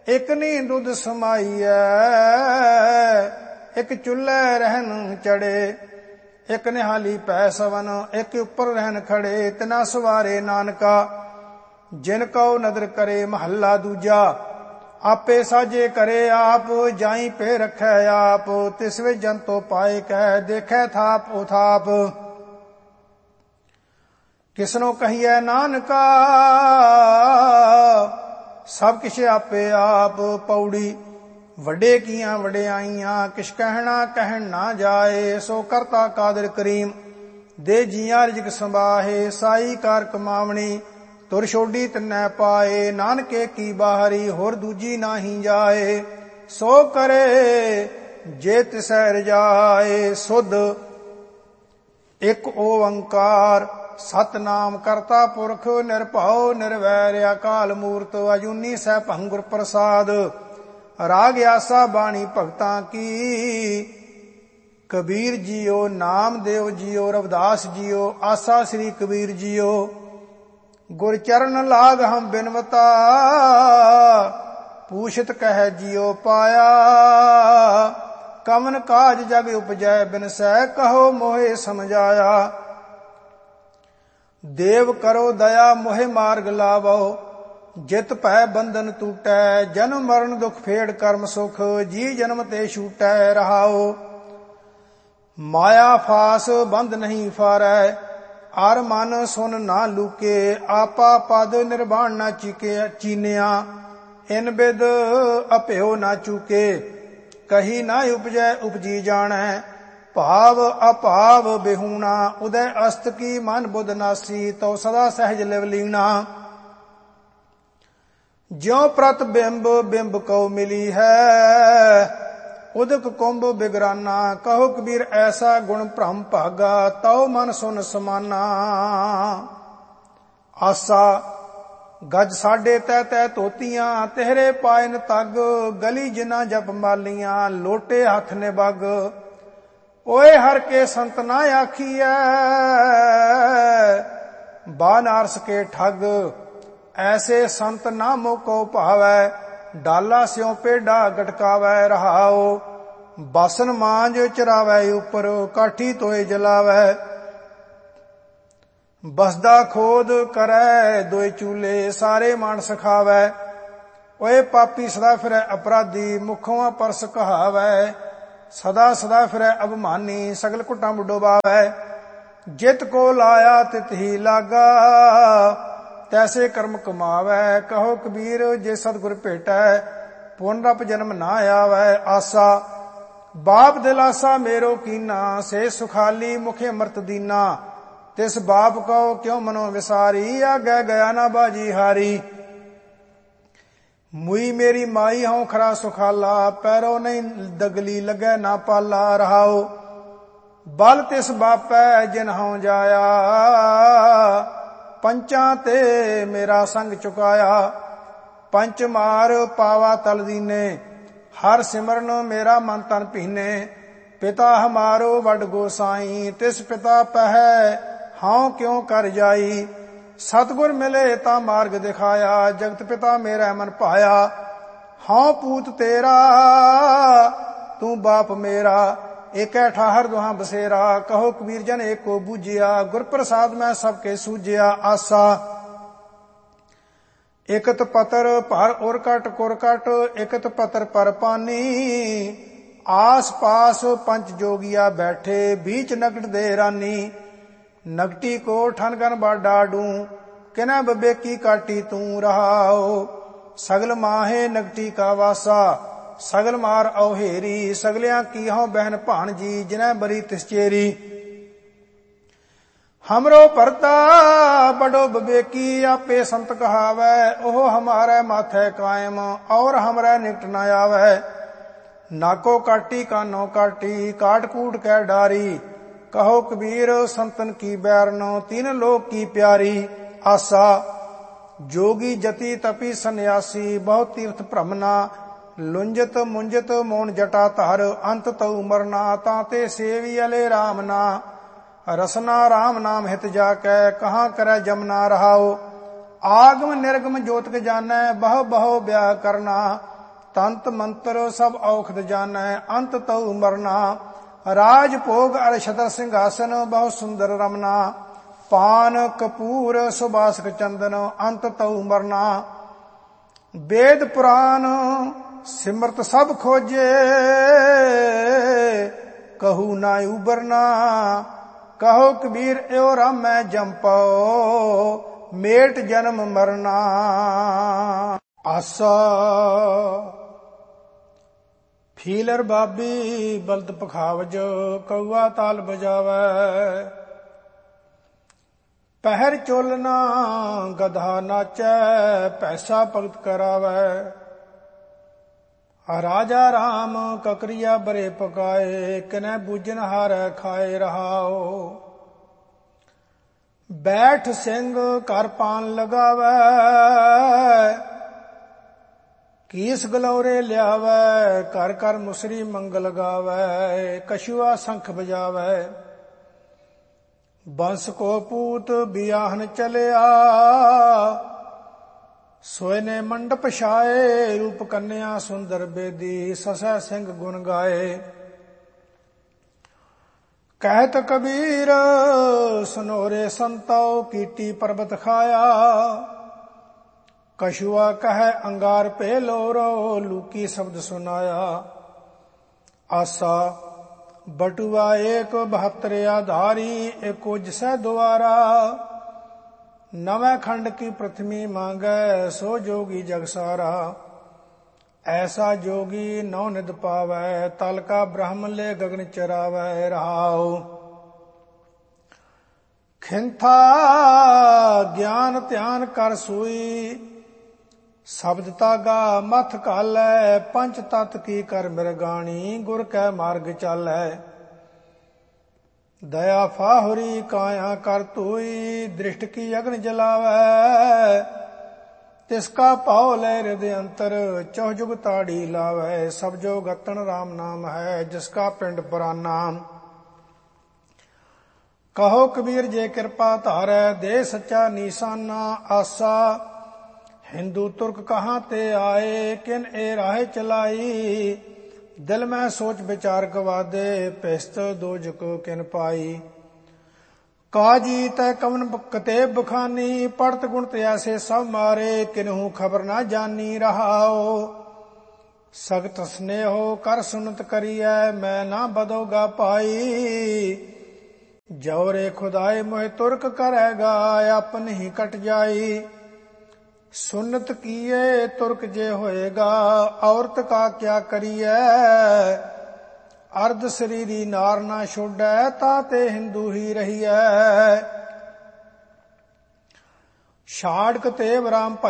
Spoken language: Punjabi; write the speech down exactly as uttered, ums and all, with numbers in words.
ਇੱਕ ਨੀ ਦੁੱਧ ਸਮਾਈਐ, ਇੱਕ ਚੁੱਲ੍ਹੇ ਰਹਿਣ ਚੜੇ, ਇੱਕ ਨਿਹਾਲੀ ਪੈ ਸਵਨ, ਇੱਕ ਉੱਪਰ ਰਹਿਣ ਖੜੇ। ਤਿਨਾ ਸਵਾਰੇ ਨਾਨਕਾ, ਜਿਨ ਕਉ ਨਦਰ ਕਰੇ। ਮਹੱਲਾ ਦੂਜਾ। ਆਪੇ ਸਾਜੇ ਕਰੇ ਆਪ, ਜਾਈ ਪੇ ਰਖੈ ਆਪ। ਤਿਸ ਵਿੱਚ ਜੰਤੋ ਪਾਏ ਕਹਿ, ਦੇਖੈ ਥਾਪ ਉਹ ਥਾਪ। ਕਿਸਨੋ ਕਹੀਐ ਨਾਨਕਾ, ਸਭ ਕਿਛ ਆਪੇ ਆਪ। ਪੌੜੀ। ਵੱਡੇ ਕੀਆਂ ਵਡਿਆਈਆਂ, ਕਿਛ ਕਹਿਣਾ ਕਹਿਣ ਨਾ ਜਾਏ। ਸੋ ਕਰਤਾ ਕਾਦਰ ਕਰੀਮ, ਦੇ ਜੀਆਂ ਰਿਜਕ ਸੰਬਾਹੇ। ਸਾਈ ਕਾਰ ਕਮਾਵਣੀ, ਤੁਰ ਛੋਡੀ ਤਿਨੈ ਪਾਏ। ਨਾਨਕੇ ਕੀ ਬਾਹਰੀ, ਹੋਰ ਦੂਜੀ ਨਾਹੀ ਜਾਏ। ਸੋ ਕਰੇ ਜੇ ਤਿਸੈ ਰਜਾਏ। ਸੁਧ ਇੱਕ ਓੰਕਾਰ, ਸਤਨਾਮ ਕਰਤਾ ਪੁਰਖ। ਨਿਰਭਉ ਨਿਰਵੈਰ ਅਕਾਲ ਮੂਰਤ। ਅਜੂਨੀ ਸੈਭੰ ਗੁਰ ਪ੍ਰਸਾਦ। ਰਾਗ ਆਸਾ ਬਾਣੀ ਭਗਤਾਂ ਕੀ, Kabir JIO Namdev JIO Ravidas JIO. ਆਸਾ ਸ੍ਰੀ ਕਬੀਰ ਜੀਓ, ਗੁਰ ਚਰਨ ਲਾਗ ਹਮ ਬਿਨਵਤਾ। ਪੂਛਤ ਕਹਿ ਜੀਓ ਪਾਇਆ, ਕਵਨ ਕਾਜ ਜਗ ਉਪਜੈ। ਬਿਨਸੈ ਕਹੋ ਮੋਹਿ ਸਮਝਾਇਆ। ਦੇਵ ਕਰੋ ਦਇਆ ਮੋਹਿ ਮਾਰਗ ਲਾਵੋ। ਜਿਤ ਭੈ ਬੰਧਨ ਟੂਟੈ, ਜਨਮ ਮਰਨ ਦੁਖ ਫੇੜ ਕਰਮ ਸੁਖ। ਜੀ ਜਨਮ ਤੇ ਛੂਟੈ ਰਹਾਓ। ਮਾਇਆ ਫਾਸ ਬੰਧ ਨਹੀਂ ਫਾਰੈ, ਅਰ ਮਨ ਸੁਨ ਨਾ ਲੂਕੇ। ਆਪਾ ਪਦ ਨਿਰਵਾਣ ਨਾ ਚੀਕੇ ਚੀਨਿਆ, ਇਨ ਬਿਦ ਅਭਿਓ ਨਾ ਚੂਕੇ। ਕਹੀ ਨਾ ਉਪਜੈ ਉਪਜੀ ਜਾਣੈ, ਭਾਵ ਅਭਾਵ ਬਿਹੂਣਾ। ਉਦੈ ਅਸਤ ਕੀ ਮਨ ਬੁੱਧ ਨਾਸੀ, ਤਉ ਸਦਾ ਸਹਿਜ ਲਿਵ ਲੀਣਾ। ਜਿਉ ਪ੍ਰਤ ਬਿੰਬ ਬਿੰਬ ਕਉ ਮਿਲੀ ਹੈ, ਉਦਕ ਕੁੰਭ ਬਿਗਰਾਨਾ। ਕਹੋ ਕਬੀਰ ਐਸਾ ਗੁਣ ਭ੍ਰਮ ਭਾਗਾ, ਤਉ ਮਨ ਸੁਨ ਸਮਾਨਾ। ਆਸਾ ਗਜ ਸਾਢੇ ਤੈ ਤੈ ਧੋਤੀਆਂ, ਤੇਹਰੇ ਪਾਇਨ ਤਗ। ਗਲੀ ਜਿਨਾ ਜਪ ਮਾਲੀਆਂ, ਲੋਟੇ ਹੱਥ ਨਿਬਗ। ਓਏ ਹਰ ਕੇ ਸੰਤ ਨਾ ਆਖੀਐ, ਬਾਨਾਰਸ ਕੇ ਠੱਗ। ਐਸੇ ਸੰਤ ਨਾ ਮੋਕੋ ਭਾਵੈ, ਡਾਲਾ ਸਿਉ ਪੇਡਾ ਗਟਕਾਵੈ ਰਹਾਓ। ਬਾਸਨ ਮਾਂਜ ਚਰਾਵੈ ਉਪਰ, ਕਾਠੀ ਤੋਏ ਜਲਾਵੈ। ਬਸਦਾ ਖੋਦ ਕਰੈ ਦੋਇ ਚੂਲੇ, ਸਾਰੇ ਮਾਨਸ ਖਾਵੈ। ਓਏ ਪਾਪੀ ਸਦਾ ਫਿਰੈ ਅਪਰਾਧੀ, ਮੁਖੋਂ ਪਰਸ ਕਹਾਵੈ। ਸਦਾ ਸਦਾ ਫਿਰੈ ਅਭਿਮਾਨੀ, ਸਗਲ ਘੁੱਟਾਂ ਡੁਬਾਵੈ। ਜਿਤ ਕੋ ਲਾਇਆ ਤਿਤ ਹੀ ਲਾਗਾ, ਤੈਸੇ ਕਰਮ ਕਮਾਵੈ। ਕਹੋ ਕਬੀਰ ਜੇ ਸਤਿਗੁਰ ਭੇਟੈ, ਪੁਨਰਪ ਜਨਮ ਨਾ ਆਵੈ। ਆਸਾ ਬਾਪ ਦਿਲਾਸਾ ਮੇਰੋ ਕੀਨਾ, ਸੇ ਸੁਖਾਲੀ ਮੁਖੇ ਅੰਮ੍ਰਿਤ ਦੀਨਾ। ਤਿਸ ਬਾਪ ਕਉ ਕਿਉ ਮਨੋ ਵਿਸਾਰੀ, ਆਗੈ ਗਿਆ ਨਾ ਬਾਜੀ ਹਾਰੀ। ਮੁਈ ਮੇਰੀ ਮਾਈ ਹਉ ਖਰਾ ਸੁਖਾਲਾ, ਪੈਰੋ ਨਹੀਂ ਦਗਲੀ ਲੱਗੈ ਨਾ ਪਾਲਾ ਰਹਾਓ। ਬਲ ਤਿਸ ਬਾਪੈ ਜਿਨ ਹਉ ਜਾਇਆ, ਪੰਚਾਂ ਤੇ ਮੇਰਾ ਸੰਗ ਚੁਕਾਇਆ। ਪੰਚ ਮਾਰ ਪਾਵਾ ਤਲ ਦੀਨੇ, ਹਰ ਸਿਮਰਨ ਮੇਰਾ ਮਨ ਤਨ ਭੀਨੇ। ਪਿਤਾ ਹਮਾਰੋ ਵੱਡ ਗੋਸਾਈ, ਤਿਸ ਪਿਤਾ ਪਹਿ ਹਉ ਕਿਉ ਕਰ ਜਾਈ। ਸਤਿਗੁਰ ਮਿਲੇ ਤਾਂ ਮਾਰਗ ਦਿਖਾਇਆ, ਜਗਤ ਪਿਤਾ ਮੇਰਾ ਮਨ ਭਾਇਆ। ਹਉ ਪੂਤ ਤੇਰਾ ਤੂੰ ਬਾਪ ਮੇਰਾ, ਏਕੈ ਠਾਹਰ ਦੁਹਾਂ ਬਸੇਰਾ। ਕਹੋ ਕਬੀਰ ਜਨ ਏਕੋ ਬੂਝਿਆ, ਗੁਰ ਪ੍ਰਸਾਦ ਮੈਂ ਸਭ ਕੇ ਸੂਝਿਆ। ਆਸਾ ਇਕਤ ਪਤਰ ਭਰ ਉਰ ਕਟ ਕੁਰ ਕਟ, ਇਕਤ ਪਤਰ ਪਰ ਪਾਨੀ। ਆਸ ਪਾਸ ਪੰਚ ਜੋਗੀਆ ਬੈਠੇ, बीच नगट दे रानी। नगटी को ठनगन बाडाडू, किनै बबेकी काटी तू रहाओ। सगल माहे नगटी का वासा, सगल मार औहेरी। सगलियां की हों बहन भाणजी, जिनै बरी तिसचेरी। हमरो परता बड़ो बबेकी, आपे संत कहावै। ओह हमारे माथे कायम, और हमरे निकट न आवै। नाको काटी कानो काटी, काट कूट कै डारी। कहो कबीर संतन की बैरनो, तीन लोक की प्यारी। आसा जोगी जति तपी सन्यासी, बहुत तीर्थ भ्रमना। लुंजत मुंजत मोन जटा धर, अंत तऊ मरना। ताते सेवी अले राम ना, रसना राम नाम हित जाकै। कहाँ करे जमना रहाओ। आगम निर्गम जोतक जानै, बहो बहो ब्याह करना। तंत मंत्र सब औखद जानै अंत तऊ मरना राज भोग अर छतर सिंहासन बहु सुंदर रमना पान कपूर सुबासक चंदन अंत तऊ मरना वेद पुराण सिमरत सब खोजे कहू ना उबरना कहो कबीर एओ राम मैं जंपो मेट जन्म मरना आसा फीलर बाबी बलद पखावज कौआ ताल बजावै पहर चोलना गधा नाचै पैसा भगत करावै राजा राम ककरिया बरे पकाए किनै बूझन हारै खाए रहाओ बैठ सिंह कर पान लगावै कीस गलौरे लियावै कर कर मुसरी मंगल गावै कछुआ शंख बजावै बंस को पूत बियाहन चलिया सोए ने मंडप छाए रूप कन्या सुंदर बेदी ससै सिंह गुण गाए कहत कबीर सुनोरे संतो कीटी पर्वत खाया कछुआ कह अंगार पे लोरो लूकी शब्द सुनाया आसा बटुआ एक बहत्तर आधारी एको जिसै द्वारा नवे खंड की प्रथमी मांगै सो जोगी जग सारा ऐसा जोगी नौ निध पावै तल का ब्रह्म ले गगन चरावै रहाओ खिंथा ज्ञान ध्यान कर सोई शब्द तागा मथ कालै पंच तत की कर मिरगाणी गुर कै मार्ग चालै दया फाहुरी काया कर तोई दृष्ट की अग्न जलावै तिसका पाव लै हृदय अंतर चौजुग ताड़ी लावै सब जो गतन राम नाम है जिसका पिंड पुराना कहो कबीर जे कृपा धारै दे सच्चा निशाना आसा हिंदू तुर्क कहाँ ते आए किन ए राह चलाई दिल में सोच विचार गवादे पिस्त दोजक किन पाई काजी तै कवन कते बखानी पढ़त गुणत ऐसे सब मारे किन्हू खबर ना जानी रहाओ सख्त स्नेहो कर सुनत करिए मैं ना बदोगा पाई जौरे खुदाए मोह तुर्क करेगा अपन ही कट जाई सुनत किए तुर्क जे होएगा औरत का क्या करिए अर्ध शरीरी नार ना छोड़ै ताते हिंदू ही रहिए छाड़ कतेब राम